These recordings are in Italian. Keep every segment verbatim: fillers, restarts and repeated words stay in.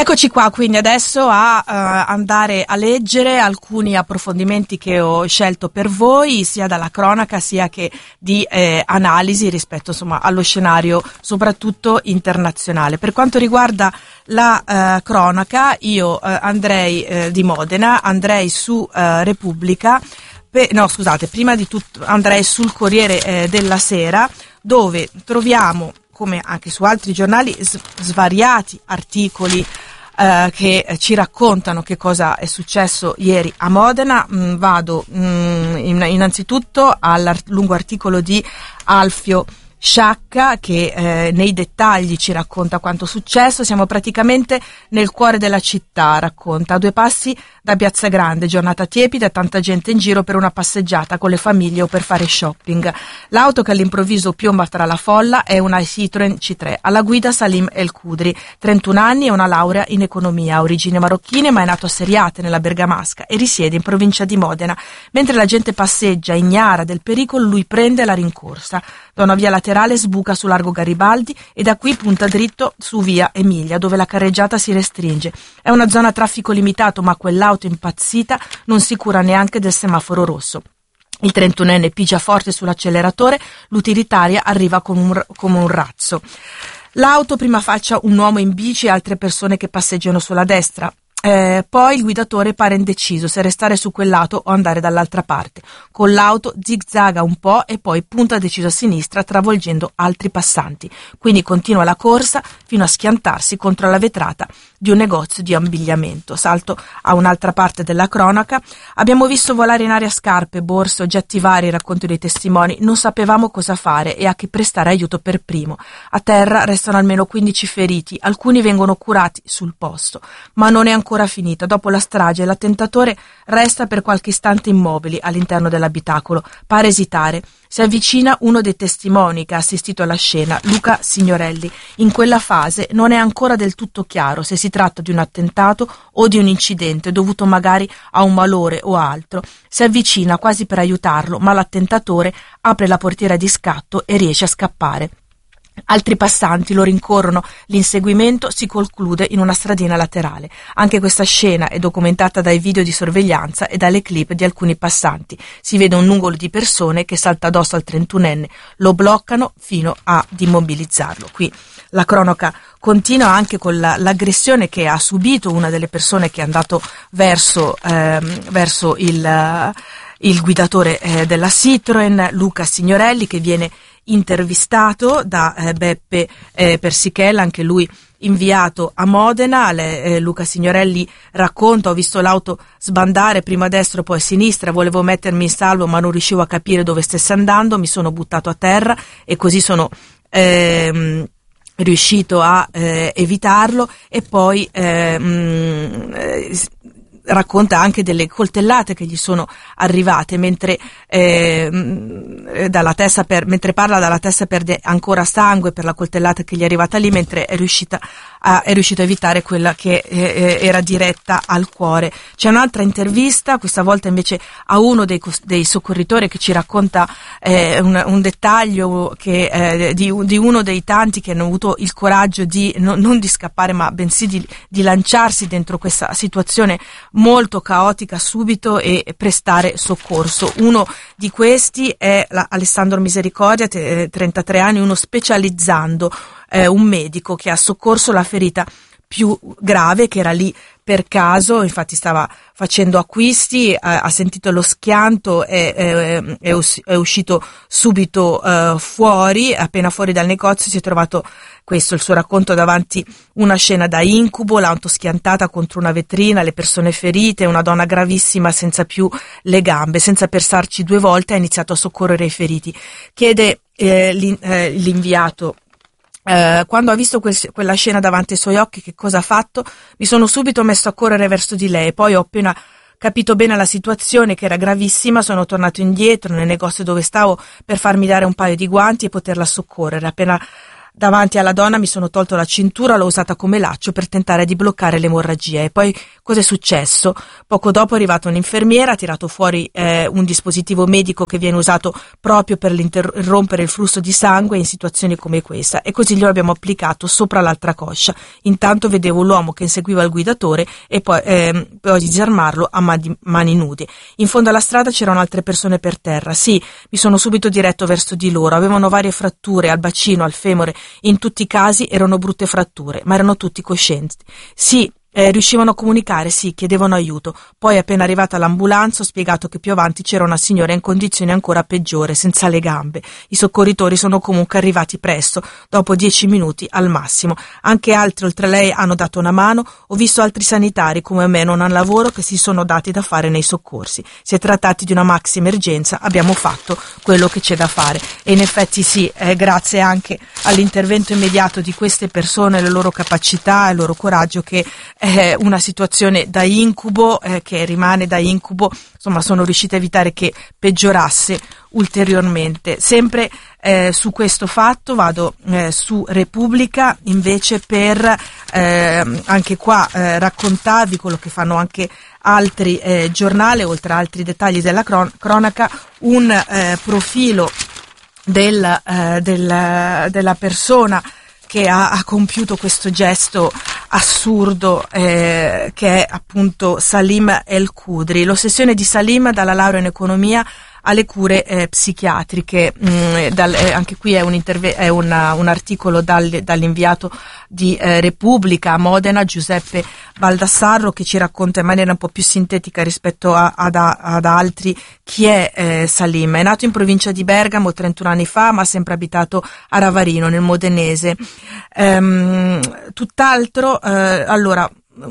Eccoci qua, quindi adesso a uh, andare a leggere alcuni approfondimenti che ho scelto per voi, sia dalla cronaca sia che di eh, analisi rispetto insomma allo scenario soprattutto internazionale. Per quanto riguarda la uh, cronaca, io uh, andrei uh, di Modena, andrei su uh, Repubblica, pe- no scusate, prima di tutto andrei sul Corriere eh, della Sera, dove troviamo, come anche su altri giornali, s- svariati articoli eh, che ci raccontano che cosa è successo ieri a Modena. Mm, vado mm, in, innanzitutto al lungo articolo di Alfio Sciacca che eh, nei dettagli ci racconta quanto successo. Siamo praticamente nel cuore della città, racconta, a due passi da Piazza Grande, giornata tiepida, tanta gente in giro per una passeggiata con le famiglie o per fare shopping. L'auto che all'improvviso piomba tra la folla è una Citroen C tre, alla guida Salim El Kudri, trentuno anni e una laurea in economia, ha origini marocchine ma è nato a Seriate nella Bergamasca e risiede in provincia di Modena. Mentre la gente passeggia ignara del pericolo, lui prende la rincorsa. Da una via laterale sbuca su largo Garibaldi e da qui punta dritto su via Emilia, dove la carreggiata si restringe. È una zona a traffico limitato, ma quell'auto impazzita non si cura neanche del semaforo rosso. Il trentunenne pigia forte sull'acceleratore, l'utilitaria arriva come un, come un razzo. L'auto prima affaccia un uomo in bici e altre persone che passeggiano sulla destra. Eh, poi il guidatore pare indeciso se restare su quel lato o andare dall'altra parte. Con l'auto zigzaga un po' e poi punta deciso a sinistra, travolgendo altri passanti. Quindi continua la corsa fino a schiantarsi contro la vetrata di un negozio di abbigliamento. Salto a un'altra parte della cronaca. Abbiamo visto volare in aria scarpe, borse, oggetti vari, racconto dei testimoni. Non sapevamo cosa fare e a chi prestare aiuto per primo. A terra restano almeno quindici feriti, alcuni vengono curati sul posto, ma non è ancora finita. Dopo la strage l'attentatore resta per qualche istante immobile all'interno dell'abitacolo, pare esitare. Si avvicina uno dei testimoni che ha assistito alla scena, Luca Signorelli. In quella fase non è ancora del tutto chiaro se si tratta di un attentato o di un incidente dovuto magari a un malore o altro. Si avvicina quasi per aiutarlo, ma l'attentatore apre la portiera di scatto e riesce a scappare. Altri passanti lo rincorrono, l'inseguimento si conclude in una stradina laterale. Anche questa scena è documentata dai video di sorveglianza e dalle clip di alcuni passanti. Si vede un nugolo di persone che salta addosso al trentunenne, lo bloccano fino ad immobilizzarlo. Qui la cronaca continua anche con la, l'aggressione che ha subito una delle persone che è andato verso, ehm, verso il, il guidatore eh, della Citroen, Luca Signorelli, che viene intervistato da eh, Beppe eh, Persichella, anche lui inviato a Modena. Le, eh, Luca Signorelli racconta: ho visto l'auto sbandare prima a destra poi a sinistra, volevo mettermi in salvo ma non riuscivo a capire dove stesse andando, mi sono buttato a terra e così sono ehm, riuscito a eh, evitarlo. E poi ehm, eh, racconta anche delle coltellate che gli sono arrivate mentre eh, dalla testa per, mentre parla dalla testa perde ancora sangue per la coltellata che gli è arrivata lì, mentre è riuscita a, è riuscito a evitare quella che eh, era diretta al cuore. C'è un'altra intervista, questa volta invece a uno dei, dei soccorritori, che ci racconta eh, un, un dettaglio che, eh, di, di uno dei tanti che hanno avuto il coraggio di no, non di scappare ma bensì di, di lanciarsi dentro questa situazione molto caotica subito e prestare soccorso. Uno di questi è la Alessandro Misericordia, trentatré anni, uno specializzando, eh, un medico che ha soccorso la ferita più grave, che era lì per caso, infatti stava facendo acquisti, eh, ha sentito lo schianto e eh, è, è uscito subito eh, fuori. Appena fuori dal negozio si è trovato, questo il suo racconto, davanti una scena da incubo, l'auto schiantata contro una vetrina, le persone ferite, una donna gravissima senza più le gambe. Senza pensarci due volte ha iniziato a soccorrere i feriti. Chiede eh, l'in, eh, l'inviato: Uh, quando ha visto quel, quella scena davanti ai suoi occhi, che cosa ha fatto? Mi sono subito messo a correre verso di lei, poi ho appena capito bene la situazione, che era gravissima, sono tornato indietro nel negozio dove stavo per farmi dare un paio di guanti e poterla soccorrere. Appena Davanti alla donna mi sono tolto la cintura, l'ho usata come laccio per tentare di bloccare l'emorragia. E poi cosa è successo? Poco dopo è arrivata un'infermiera, ha tirato fuori eh, un dispositivo medico che viene usato proprio per interrompere il flusso di sangue in situazioni come questa, e così glielo abbiamo applicato sopra l'altra coscia. Intanto vedevo l'uomo che inseguiva il guidatore e poi, eh, poi disarmarlo a mani, mani nude. In fondo alla strada c'erano altre persone per terra. Sì, mi sono subito diretto verso di loro. Avevano varie fratture al bacino, al femore. In tutti i casi erano brutte fratture, ma erano tutti coscienti. Sì, Eh, riuscivano a comunicare, sì, chiedevano aiuto. Poi, appena arrivata l'ambulanza, ho spiegato che più avanti c'era una signora in condizione ancora peggiore, senza le gambe. I soccorritori sono comunque arrivati presto, dopo dieci minuti al massimo. Anche altri, oltre a lei, hanno dato una mano. Ho visto altri sanitari, come me, non al lavoro, che si sono dati da fare nei soccorsi. Si è trattati di una maxi emergenza, abbiamo fatto quello che c'è da fare. E in effetti sì, eh, grazie anche all'intervento immediato di queste persone, le loro capacità e il loro coraggio, che è una situazione da incubo, eh, che rimane da incubo, insomma sono riuscita a evitare che peggiorasse ulteriormente. Sempre eh, su questo fatto vado eh, su Repubblica invece per eh, anche qua eh, raccontarvi quello che fanno anche altri eh, giornali, oltre a altri dettagli della cron- cronaca, un eh, profilo del, eh, del, della persona che ha, ha compiuto questo gesto assurdo, eh, che è appunto Salim El Khudri. L'ossessione di Salim dalla laurea in economia alle cure eh, psichiatriche. Mm, dal, eh, anche qui è un, interve- è una, un articolo dal, dall'inviato di eh, Repubblica a Modena, Giuseppe Baldassarro, che ci racconta in maniera un po' più sintetica rispetto a, ad, a, ad altri chi è eh, Salim. È nato in provincia di Bergamo trentuno anni fa, ma ha sempre abitato a Ravarino, nel modenese. Ehm, tutt'altro, eh, allora,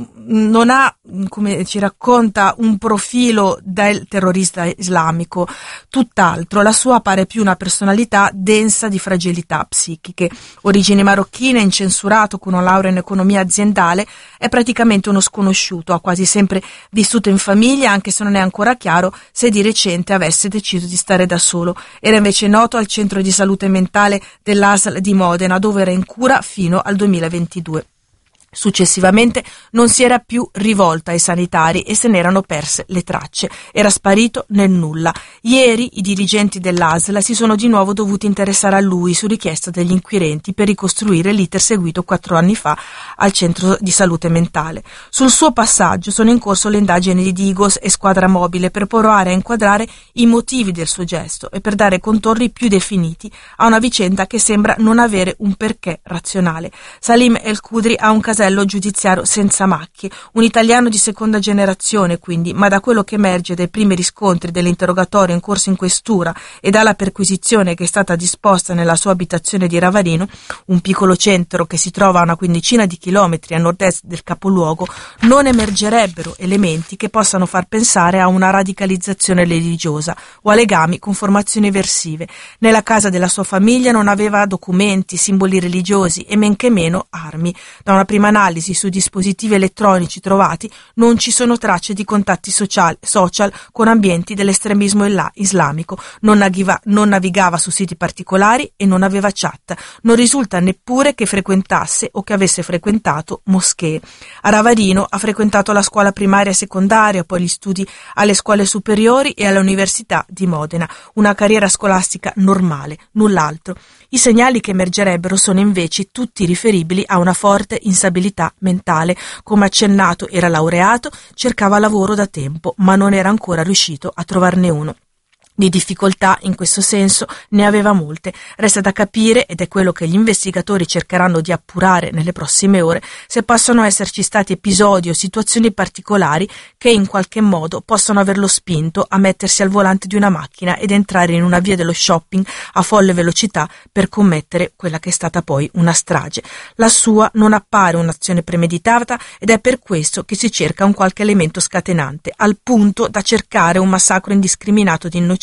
non ha, come ci racconta, un profilo del terrorista islamico, tutt'altro. La sua pare più una personalità densa di fragilità psichiche. Origini marocchine, incensurato, con una laurea in economia aziendale, è praticamente uno sconosciuto. Ha quasi sempre vissuto in famiglia, anche se non è ancora chiaro se di recente avesse deciso di stare da solo. Era invece noto al centro di salute mentale dell'A S L di Modena, dove era in cura fino al duemilaventidue. Successivamente non si era più rivolto ai sanitari e se ne erano perse le tracce. Era sparito nel nulla. Ieri i dirigenti dell'A S L si sono di nuovo dovuti interessare a lui su richiesta degli inquirenti per ricostruire l'iter seguito quattro anni fa al centro di salute mentale. Sul suo passaggio sono in corso le indagini di Digos e Squadra Mobile per provare a inquadrare i motivi del suo gesto e per dare contorni più definiti a una vicenda che sembra non avere un perché razionale. Salim El Khudri ha un casello giudiziario senza macchie, un italiano di seconda generazione quindi, ma da quello che emerge dai primi riscontri dell'interrogatorio in corso in questura e dalla perquisizione che è stata disposta nella sua abitazione di Ravarino, un piccolo centro che si trova a una quindicina di chilometri a nord-est del capoluogo, non emergerebbero elementi che possano far pensare a una radicalizzazione religiosa o a legami con formazioni eversive. Nella casa della sua famiglia non aveva documenti, simboli religiosi e men che meno armi. Da una prima analisi sui dispositivi elettronici trovati non ci sono tracce di contatti social, social con ambienti dell'estremismo islamico, non, naviva, non navigava su siti particolari e non aveva chat. Non risulta neppure che frequentasse o che avesse frequentato moschee. A Ravarino ha frequentato la scuola primaria e secondaria, poi gli studi alle scuole superiori e all'Università di Modena. Una carriera scolastica normale, null'altro. I segnali che emergerebbero sono invece tutti riferibili a una forte instabilità mentale. Come accennato, era laureato, cercava lavoro da tempo, ma non era ancora riuscito a trovarne uno. Di difficoltà in questo senso ne aveva molte. Resta da capire, ed è quello che gli investigatori cercheranno di appurare nelle prossime ore, se possono esserci stati episodi o situazioni particolari che in qualche modo possono averlo spinto a mettersi al volante di una macchina ed entrare in una via dello shopping a folle velocità per commettere quella che è stata poi una strage. La sua non appare un'azione premeditata ed è per questo che si cerca un qualche elemento scatenante, al punto da cercare un massacro indiscriminato di innocenti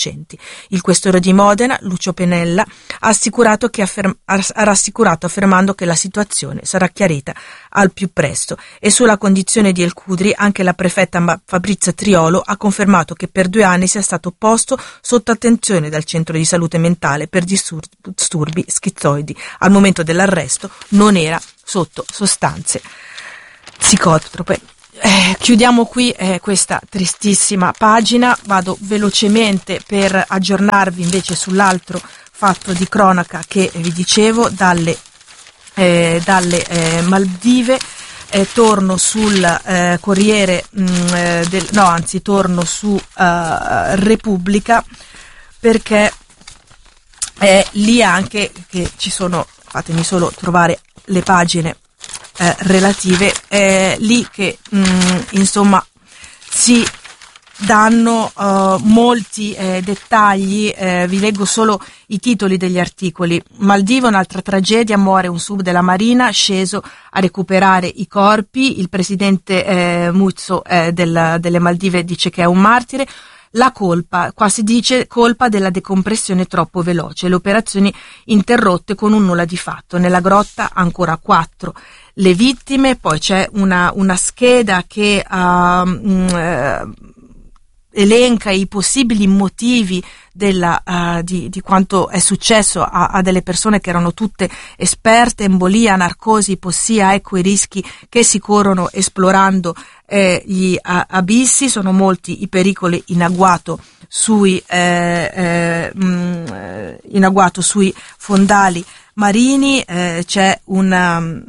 innocenti. Il questore di Modena, Lucio Pennella, ha assicurato che afferm- ha rassicurato affermando che la situazione sarà chiarita al più presto, e sulla condizione di El Khudri anche la prefetta Fabrizia Triolo ha confermato che per due anni sia stato posto sotto attenzione dal centro di salute mentale per disturbi schizoidi. Al momento dell'arresto non era sotto sostanze psicotrope. Eh, chiudiamo qui eh, questa tristissima pagina, vado velocemente per aggiornarvi invece sull'altro fatto di cronaca che vi dicevo dalle, eh, dalle eh, Maldive. Eh, torno sul eh, Corriere mh, eh, del, no anzi torno su uh, Repubblica, perché è lì anche che ci sono, fatemi solo trovare le pagine Eh, relative, è lì che mh, insomma si danno uh, molti eh, dettagli, eh, vi leggo solo i titoli degli articoli. Maldive, un'altra tragedia, muore un sub della Marina sceso a recuperare i corpi, il presidente eh, Muzzo eh, del, delle Maldive dice che è un martire. La colpa, qua si dice colpa della decompressione troppo veloce, le operazioni interrotte con un nulla di fatto, nella grotta ancora quattro le vittime, poi c'è una, una scheda che uh, uh, elenca i possibili motivi della, uh, di, di quanto è successo a, a delle persone che erano tutte esperte, embolia, narcosi, ipossia, ecco i rischi che si corrono esplorando eh, gli uh, abissi, sono molti i pericoli in agguato sui, eh, eh, mh, in agguato sui fondali marini, eh, c'è una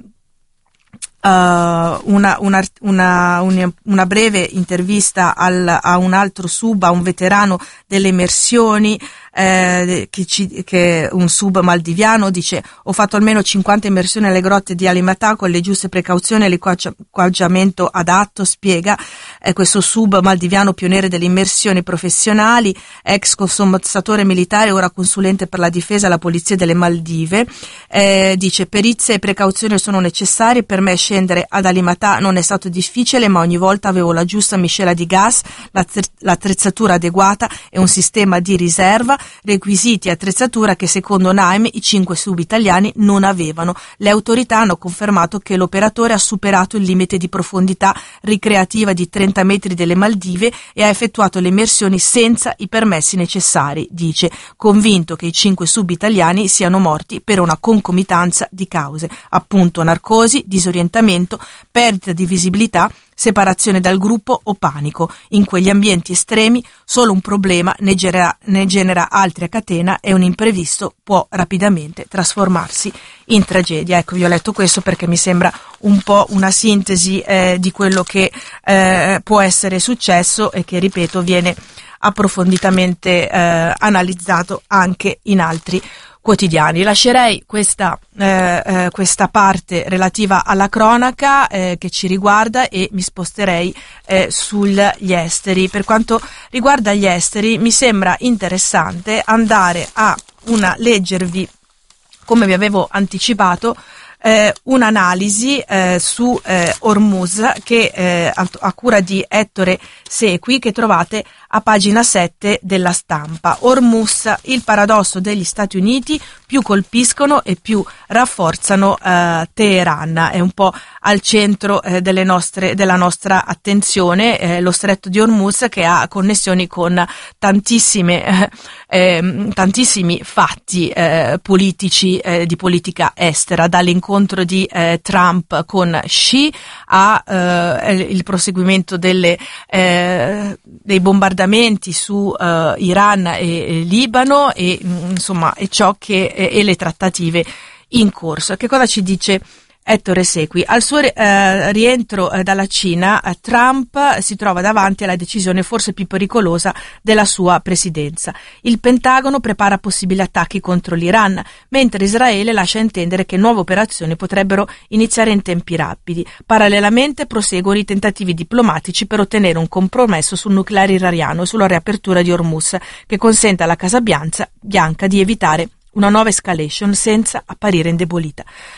Uh, una, una, una, una breve intervista al, a un altro sub, a un veterano delle immersioni, eh, che, ci, che un sub maldiviano dice: ho fatto almeno cinquanta immersioni alle grotte di Alimatà con le giuste precauzioni e l'equipaggiamento adatto, spiega eh, questo sub maldiviano pioniere delle immersioni professionali, ex sommozzatore militare, ora consulente per la difesa alla polizia delle Maldive. Eh, dice: perizie e precauzioni sono necessarie, per me scendere ad Alimatà non è stato difficile, ma ogni volta avevo la giusta miscela di gas, l'attrezzatura adeguata e un sistema di riserva, requisiti e attrezzatura che secondo Naim i cinque sub italiani non avevano. Le autorità hanno confermato che l'operatore ha superato il limite di profondità ricreativa di trenta metri delle Maldive e ha effettuato le immersioni senza i permessi necessari, dice, convinto che i cinque sub italiani siano morti per una concomitanza di cause, appunto narcosi, disorientamento, perdita di visibilità, separazione dal gruppo o panico. In quegli ambienti estremi solo un problema ne genera, ne genera altri a catena e un imprevisto può rapidamente trasformarsi in tragedia. Ecco, vi ho letto questo perché mi sembra un po' una sintesi eh, di quello che eh, può essere successo e che, ripeto, viene approfonditamente eh, analizzato anche in altri quotidiani. Lascerei questa, eh, eh, questa parte relativa alla cronaca eh, che ci riguarda e mi sposterei eh, sugli esteri. Per quanto riguarda gli esteri, mi sembra interessante andare a una leggervi, come vi avevo anticipato, eh, un'analisi eh, su eh, Hormuz che eh, a, a cura di Ettore Sequi, che trovate a pagina sette della Stampa. Hormuz, il paradosso degli Stati Uniti, più colpiscono e più rafforzano eh, Teheran. È un po' al centro eh, delle nostre, della nostra attenzione eh, lo stretto di Hormuz, che ha connessioni con tantissime, eh, eh, tantissimi fatti eh, politici eh, di politica estera, dall'incontro di eh, Trump con Xi a eh, il proseguimento delle, eh, dei bombardamenti su uh, Iran e, e Libano e mh, insomma e ciò che e, e le trattative in corso. Che cosa ci dice Ettore Sequi? Al suo eh, rientro eh, dalla Cina, eh, Trump si trova davanti alla decisione forse più pericolosa della sua presidenza. Il Pentagono prepara possibili attacchi contro l'Iran, mentre Israele lascia intendere che nuove operazioni potrebbero iniziare in tempi rapidi. Parallelamente proseguono i tentativi diplomatici per ottenere un compromesso sul nucleare iraniano e sulla riapertura di Hormuz, che consenta alla Casa Bianca di evitare una nuova escalation senza apparire indebolita.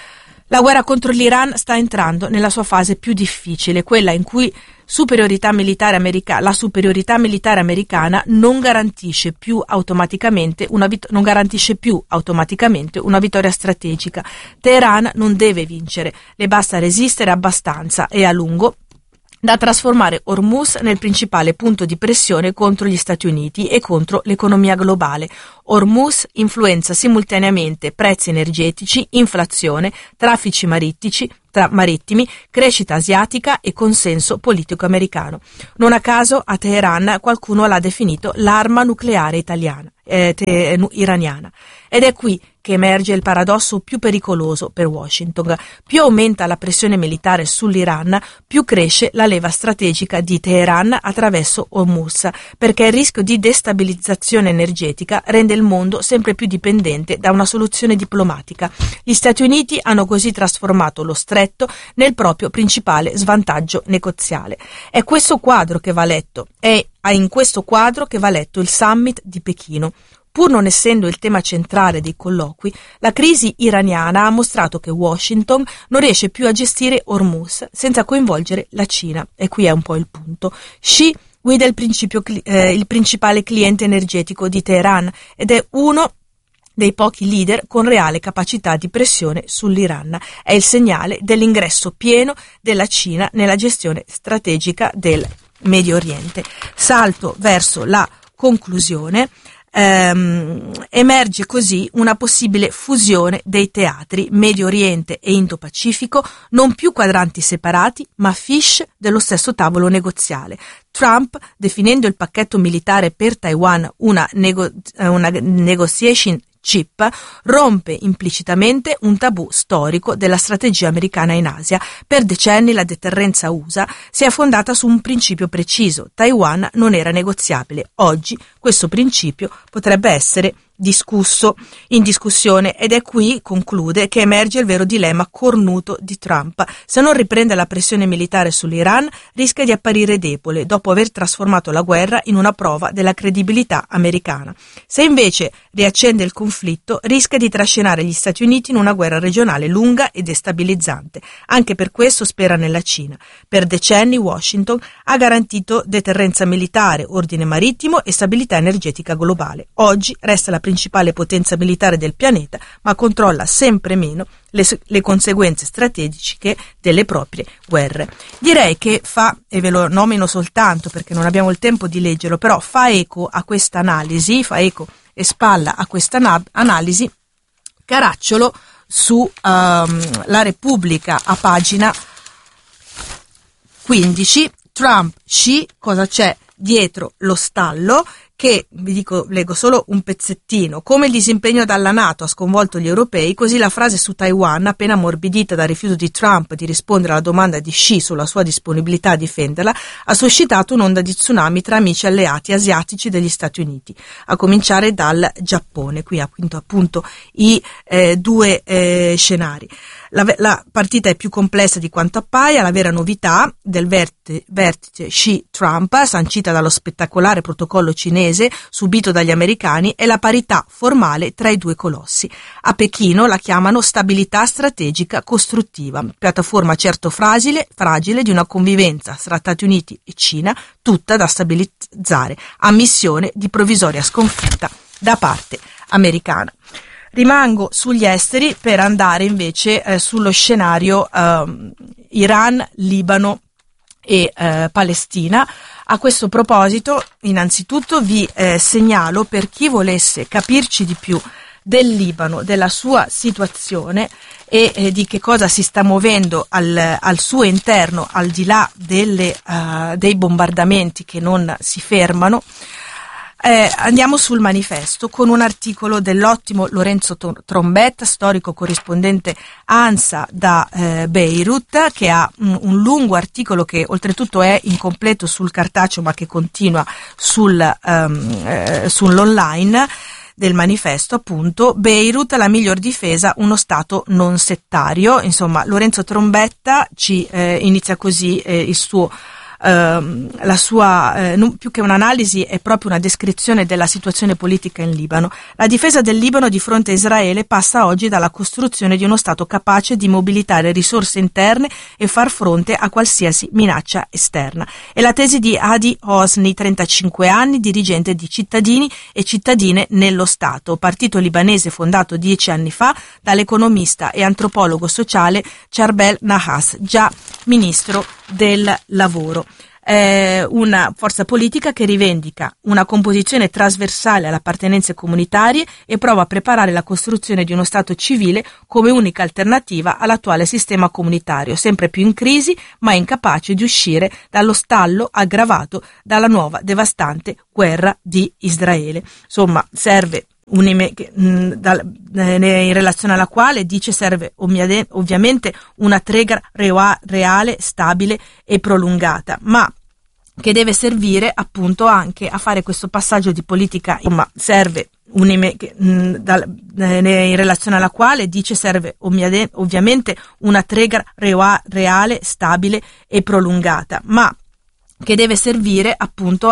La guerra contro l'Iran sta entrando nella sua fase più difficile, quella in cui superiorità militare america- la superiorità militare americana non garantisce più automaticamente una vit- non garantisce più automaticamente una vittoria strategica. Teheran non deve vincere, le basta resistere abbastanza e a lungo da trasformare Hormuz nel principale punto di pressione contro gli Stati Uniti e contro l'economia globale. Hormuz influenza simultaneamente prezzi energetici, inflazione, traffici marittici, tra marittimi, crescita asiatica e consenso politico americano. Non a caso a Teheran qualcuno l'ha definito l'arma nucleare italiana, eh, te, iraniana. Ed è qui che emerge il paradosso più pericoloso per Washington. Più aumenta la pressione militare sull'Iran, più cresce la leva strategica di Teheran attraverso Hormuz, perché il rischio di destabilizzazione energetica rende il mondo sempre più dipendente da una soluzione diplomatica. Gli Stati Uniti hanno così trasformato lo stretto nel proprio principale svantaggio negoziale. È questo quadro che va letto, è in questo quadro che va letto il summit di Pechino. Pur non essendo il tema centrale dei colloqui, la crisi iraniana ha mostrato che Washington non riesce più a gestire Hormuz senza coinvolgere la Cina. E qui è un po' il punto. Xi guida il, principio, eh, il principale cliente energetico di Teheran ed è uno dei pochi leader con reale capacità di pressione sull'Iran. È il segnale dell'ingresso pieno della Cina nella gestione strategica del Medio Oriente. Salto verso la conclusione. Ehm, emerge così una possibile fusione dei teatri Medio Oriente e Indo-Pacifico, non più quadranti separati, ma fiche dello stesso tavolo negoziale. Trump, definendo il pacchetto militare per Taiwan una, nego- una negotiation chip, rompe implicitamente un tabù storico della strategia americana in Asia. Per decenni la deterrenza U S A si è fondata su un principio preciso: Taiwan non era negoziabile. Oggi questo principio potrebbe essere discusso, in discussione, ed è qui, conclude, che emerge il vero dilemma cornuto di Trump. Se non riprende la pressione militare sull'Iran, rischia di apparire debole dopo aver trasformato la guerra in una prova della credibilità americana. Se invece riaccende il conflitto, rischia di trascinare gli Stati Uniti in una guerra regionale lunga e destabilizzante. Anche per questo spera nella Cina. Per decenni Washington ha garantito deterrenza militare, ordine marittimo e stabilità energetica globale. Oggi resta la principale potenza militare del pianeta, ma controlla sempre meno le, le conseguenze strategiche delle proprie guerre. Direi che fa, e ve lo nomino soltanto perché non abbiamo il tempo di leggerlo, però fa eco a questa analisi, fa eco e spalla a questa na- analisi Caracciolo su um, La Repubblica a pagina quindici. Trump, Xi, cosa c'è dietro lo stallo? Che, vi dico, leggo solo un pezzettino. Come il disimpegno dalla NATO ha sconvolto gli europei, così la frase su Taiwan, appena ammorbidita dal rifiuto di Trump di rispondere alla domanda di Xi sulla sua disponibilità a difenderla, ha suscitato un'onda di tsunami tra amici alleati asiatici degli Stati Uniti, a cominciare dal Giappone. Qui appunto, appunto i eh, due eh, scenari. La, la partita è più complessa di quanto appaia. La vera novità del verte, vertice Xi-Trump, sancita dallo spettacolare protocollo cinese subito dagli americani, è la parità formale tra i due colossi. A Pechino la chiamano stabilità strategica costruttiva, piattaforma certo fragile, fragile di una convivenza tra Stati Uniti e Cina, tutta da stabilizzare, a missione di provvisoria sconfitta da parte americana. Rimango sugli esteri per andare invece eh, sullo scenario eh, Iran, Libano e eh, Palestina. A questo proposito, innanzitutto vi eh, segnalo, per chi volesse capirci di più del Libano, della sua situazione e eh, di che cosa si sta muovendo al, al suo interno, al di là delle, uh, dei bombardamenti che non si fermano. Eh, andiamo sul Manifesto con un articolo dell'ottimo Lorenzo Trombetta, storico corrispondente ANSA da eh, Beirut, che ha un, un lungo articolo che oltretutto è incompleto sul cartaceo ma che continua sul, um, eh, sull'online del Manifesto, appunto. Beirut, la miglior difesa, uno Stato non settario. Insomma, Lorenzo Trombetta ci eh, inizia così eh, il suo ehm, la sua, eh, non, più che un'analisi è proprio una descrizione della situazione politica in Libano. La difesa del Libano di fronte a Israele passa oggi dalla costruzione di uno Stato capace di mobilitare risorse interne e far fronte a qualsiasi minaccia esterna. È la tesi di Hadi Hosni, trentacinque anni, dirigente di Cittadini e Cittadine nello Stato, partito libanese fondato dieci anni fa dall'economista e antropologo sociale Charbel Nahas, già ministro del lavoro. È una forza politica che rivendica una composizione trasversale alle appartenenze comunitarie e prova a preparare la costruzione di uno Stato civile come unica alternativa all'attuale sistema comunitario, sempre più in crisi ma incapace di uscire dallo stallo aggravato dalla nuova devastante guerra di Israele. Insomma, serve Unime, in relazione alla quale dice serve ovviamente una tregua reale, stabile e prolungata, ma che deve servire appunto anche a fare questo passaggio di politica, insomma, serve unime, in relazione alla quale dice serve ovviamente una tregua reale, stabile e prolungata, ma che deve servire appunto